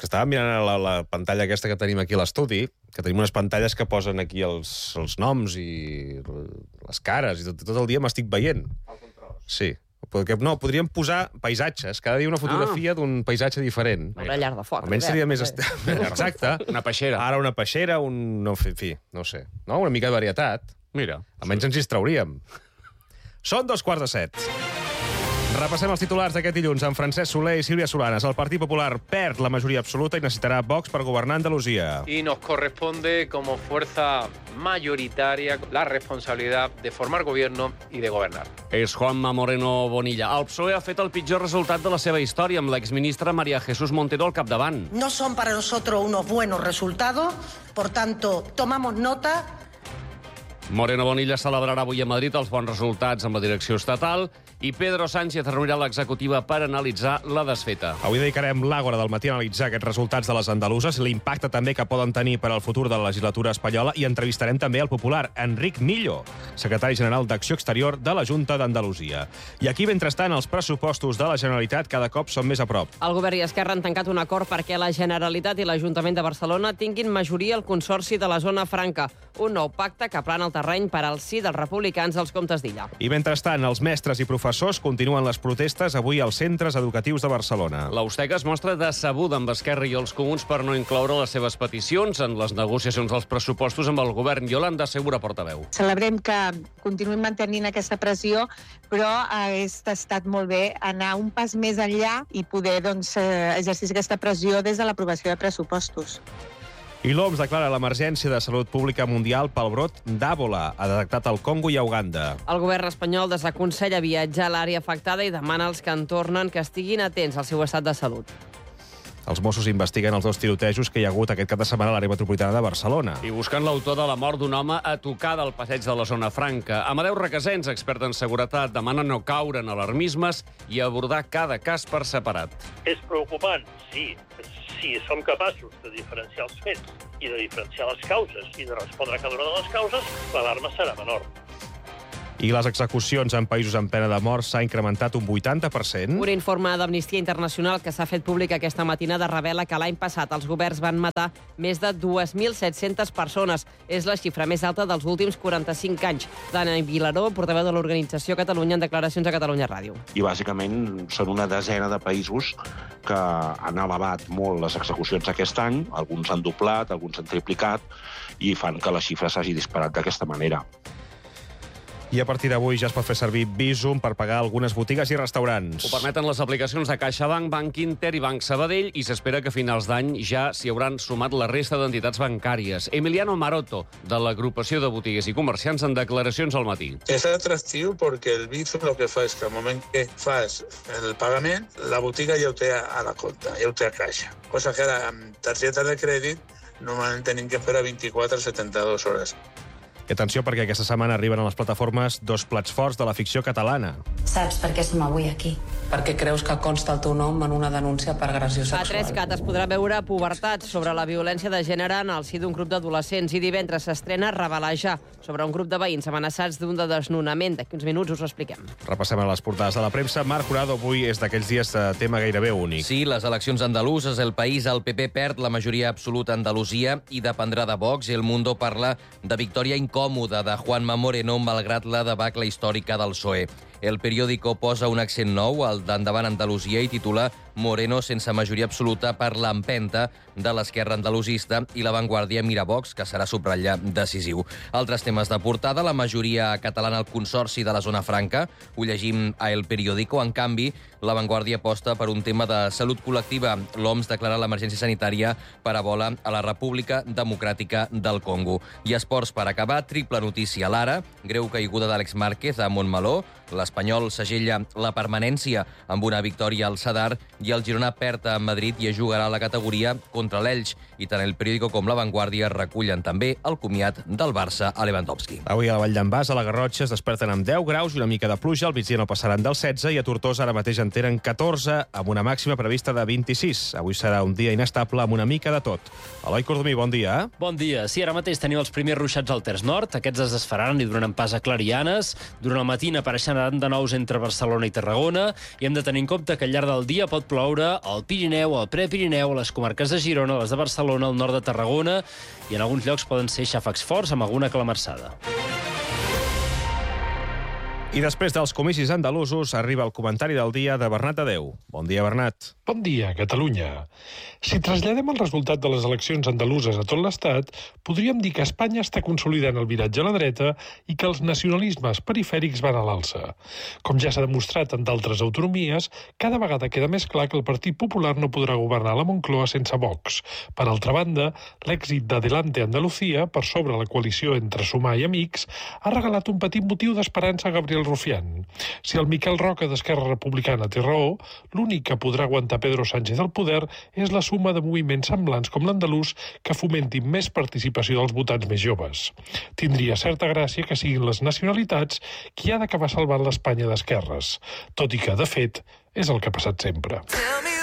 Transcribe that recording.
que estàvem mirant la pantalla aquesta que tenim aquí a l'estudi, que tenim unes pantalles que posen aquí els noms i les cares, i tot el dia m'estic veient. Sí. No, podríem posar paisatges, cada dia una fotografia d'un paisatge diferent. Una llar de foc. Almenys seria més... Exacte. Una peixera. Ara una peixera, no, en fi, no sé. No, una mica de varietat. Mira. Almenys ens hi trauríem. Són 2:45. Repassem els titulars d'aquest dilluns amb Francesc Soler i Sílvia Solanas. El Partit Popular perd la majoria absoluta i necessitarà Vox per governar Andalusia. Y nos corresponde, como fuerza mayoritaria, la responsabilidad de formar gobierno y de gobernar. És Juanma Moreno Bonilla. El PSOE ha fet el pitjor resultat de la seva història, amb l'exministra María Jesús Montero al capdavant. No son para nosotros unos buenos resultados, por tanto, tomamos nota. Moreno Bonilla celebrarà avui a Madrid els bons resultats amb la direcció estatal i Pedro Sánchez reunirà l'executiva per analitzar la desfeta. Avui dedicarem l'Àgora del matí a analitzar aquests resultats de les andaluses, l'impacte també que poden tenir per al futur de la legislatura espanyola, i entrevistarem també el popular Enric Millo, secretari general d'Acció Exterior de la Junta d'Andalusia. I aquí, mentrestant, els pressupostos de la Generalitat cada cop són més a prop. El govern i Esquerra han tancat un acord perquè la Generalitat i l'Ajuntament de Barcelona tinguin majoria al Consorci de la Zona Franca, un nou pacte que plana el terreny per al sí dels republicans als Comtes d'Illa. I mentrestant, els mestres i professors continuen les protestes avui als centres educatius de Barcelona. L'Austec es mostra decebuda amb Esquerra i els Comuns per no incloure les seves peticions en les negociacions dels pressupostos amb el govern. Yolanda Segura, portaveu. Celebrem que continuïn mantenint aquesta pressió, però hagués estat molt bé anar un pas més enllà i poder exercir aquesta pressió des de l'aprovació de pressupostos. I l'OMS declara l'emergència de salut pública mundial pel brot d'Ebola. Ha detectat al Congo i a Uganda. El govern espanyol desaconsella viatjar a l'àrea afectada i demana als que en tornen que estiguin atents al seu estat de salut. Els Mossos investiguen els 2 tirotejos que hi ha hagut aquest cap de setmana a l'àrea metropolitana de Barcelona. I buscant l'autor de la mort d'un home a tocar del passeig de la Zona Franca. Amadeu Requesens, expert en seguretat, demana no caure en alarmismes i abordar cada cas per separat. És preocupant, sí. Si som capaços de diferenciar els fets i de diferenciar les causes i de respondre a cada una de les causes, l'alarma serà menor. I les execucions en països amb pena de mort s'ha incrementat un 80%. Un informe d'Amnistia Internacional que s'ha fet públic aquesta matinada revela que l'any passat els governs van matar més de 2.700 persones. És la xifra més alta dels últims 45 anys. Dani Vilaró, portaveu de l'organització Catalunya, en declaracions a Catalunya Ràdio. I bàsicament són una desena de països que han elevat molt les execucions aquest any, alguns han doblat, alguns han triplicat, i fan que la xifra s'hagi disparat d'aquesta manera. I a partir d'avui ja es pot fer servir Bizum per pagar algunes botigues i restaurants. Ho permeten les aplicacions de CaixaBank, Banc Inter i Banc Sabadell, i s'espera que a finals d'any ja s'hi hauran sumat la resta d'entitats bancàries. Emiliano Maroto, de l'agrupació de botigues i comerciants, en declaracions al matí. És atractiu perquè el Bizum el que fa és que al moment que fas el pagament, la botiga ja ho té a la compta, ja ho té a caixa. Cosa que ara amb targeta de crèdit normalment tenim que esperar 24 a 72 hores. I atenció, perquè aquesta setmana arriben a les plataformes 2 plats forts de la ficció catalana. Saps per què som avui aquí? Perquè creus que consta el teu nom en una denúncia per agressió A sexual. 3CAT es podrà veure Pubertat, sobre la violència de gènere en el si d'un grup d'adolescents, i divendres s'estrena Revelajar, sobre un grup de veïns amenaçats d'un desnonament. D'aquí uns minuts us ho expliquem. Repassem a les portades de la premsa. Marc Jurado, avui és d'aquells dies de tema gairebé únic. Sí, les eleccions andaluses, El País, el PP perd la majoria absoluta a Andalusia i dependrà de Vox. El Mundo parla de victòria incòmoda de Juanma Moreno malgrat la debacle històrica del PSOE. El periòdico posa un accent nou al d'Endavant Andalusia i titula Moreno sense majoria absoluta per l'empenta de l'esquerra andalusista, i La Vanguardia mira Vox, que serà subratllar decisiu. Altres temes de portada: la majoria catalana al Consorci de la Zona Franca. Ho llegim a El Periódico. En canvi, La Vanguardia aposta per un tema de salut col·lectiva. L'OMS declara l'emergència sanitària per Ebola a la República Democràtica del Congo. I esports per acabar, triple notícia. L'Ara, greu caiguda d'Àlex Márquez a Montmeló. L'Espanyol segella la permanència amb una victòria al Sadar, i el Girona perd a Madrid i es jugarà a la categoria contra l'Elx. I tant El Periódico com La Vanguardia recullen també el comiat del Barça a Lewandowski. Avui a la Vall d'en Bas, a la Garrotxa, es desperten amb 10 graus i una mica de pluja. Al migdia no passaran del 16, i a Tortosa ara mateix en tenen 14, amb una màxima prevista de 26. Avui serà un dia inestable amb una mica de tot. Eloi Cordomí, bon dia. Bon dia. Sí, ara mateix teniu els primers ruixats al terç nord. Aquests es desfaran i donaran pas a clarianes. Durant el matí apareixen seran de nous entre Barcelona i Tarragona i hem de tenir en compte que al llarg del dia pot ploure al Pirineu, al Prepirineu, a les comarques de Girona, a les de Barcelona, al nord de Tarragona i en alguns llocs poden ser xàfecs forts amb alguna calamarsada. I després dels comicis andalusos arriba el comentari del dia de Bernat Adeu. Bon dia, Bernat. Bon dia, Catalunya. Si traslladem el resultat de les eleccions andaluses a tot l'Estat, podríem dir que Espanya està consolidant el viratge a la dreta i que els nacionalismes perifèrics van a l'alça. Com ja s'ha demostrat en d'altres autonomies, cada vegada queda més clar que el Partit Popular no podrà governar la Moncloa sense Vox. Per altra banda, l'èxit d'Adelante Andalucía, per sobre la coalició entre Sumar i Amics, ha regalat un petit motiu d'esperança a Gabriel Rufián. Si el Miquel Roca d'Esquerra Republicana té raó, l'únic que podrà aguantar Pedro Sánchez al poder és la suma de moviments semblants com l'andalús que fomentin més participació dels votants més joves. Tindria certa gràcia que siguin les nacionalitats qui ha d'acabar salvant l'Espanya d'esquerres, tot i que, de fet, és el que ha passat sempre.